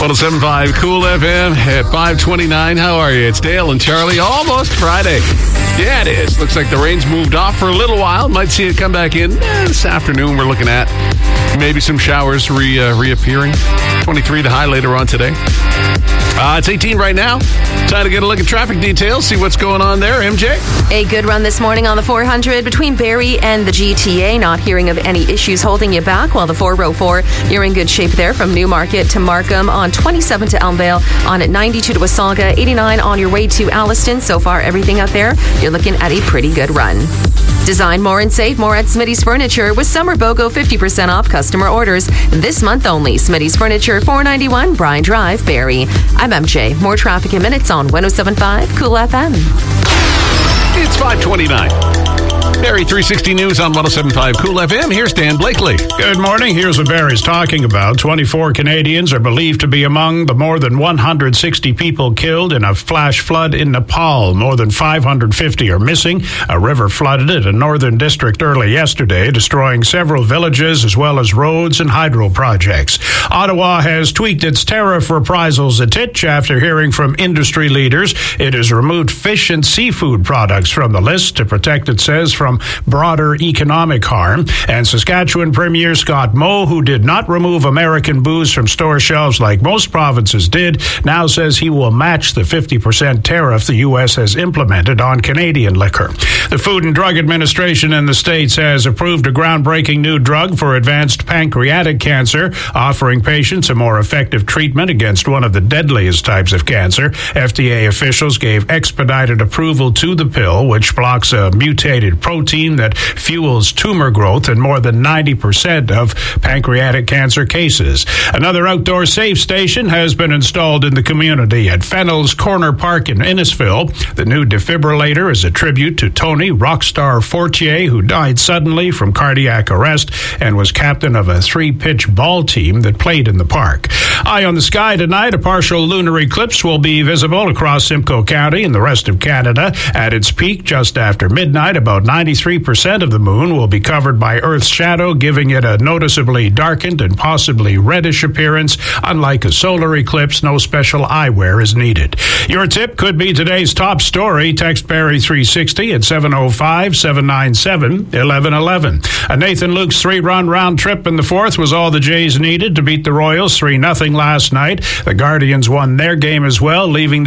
107.5 Cool FM at 5:29. How are you? It's Dale and Charlie. Almost Friday. Yeah, it is. Looks like the rain's moved off for a little while. Might see it come back in this afternoon. We're looking at maybe some showers reappearing. 23 the high later on today. It's 18 right now. Time to get a look at traffic details, see what's going on there. MJ? A good run this morning on the 400 between Barrie and the GTA. Not hearing of any issues holding you back, while the 404, you're in good shape there from Newmarket to Markham, on 27 to Elmvale, on at 92 to Wasaga, 89 on your way to Alliston. So far, everything out there, you're looking at a pretty good run. Design more and save more at Smitty's Furniture with Summer BOGO 50% off customer orders this month only. Smitty's Furniture, 491 Bryan Drive, Barrie. I'm MJ. More traffic in minutes on 107.5 Cool FM. It's 5:29. Barrie 360 News on 107.5 Cool FM. Here's Dan Blakely. Good morning. Here's what Barrie's talking about. 24 Canadians are believed to be among the more than 160 people killed in a flash flood in Nepal. More than 550 are missing. A river flooded at a northern district early yesterday, destroying several villages as well as roads and hydro projects. Ottawa has tweaked its tariff reprisals a titch after hearing from industry leaders. It has removed fish and seafood products from the list to protect, it says, from broader economic harm. And Saskatchewan Premier Scott Moe, who did not remove American booze from store shelves like most provinces did, now says he will match the 50% tariff the U.S. has implemented on Canadian liquor. The Food and Drug Administration in the States has approved a groundbreaking new drug for advanced pancreatic cancer, offering patients a more effective treatment against one of the deadliest types of cancer. FDA officials gave expedited approval to the pill, which blocks a mutated protein that fuels tumor growth in more than 90% of pancreatic cancer cases. Another outdoor safe station has been installed in the community at Fennel's Corner Park in Innisfil. The new defibrillator is a tribute to Tony Rockstar Fortier, who died suddenly from cardiac arrest and was captain of a 3-pitch ball team that played in the park. Eye on the sky tonight. A partial lunar eclipse will be visible across Simcoe County and the rest of Canada. At its peak just after midnight, about 93% of the moon will be covered by Earth's shadow, giving it a noticeably darkened and possibly reddish appearance. Unlike a solar eclipse, no special eyewear is needed. Your tip could be today's top story. Text Barrie 360 at 705-797-1111. A Nathan Lukes 3-run round trip in the fourth was all the Jays needed to beat the Royals 3-0 last night. The Guardians won their game as well, leaving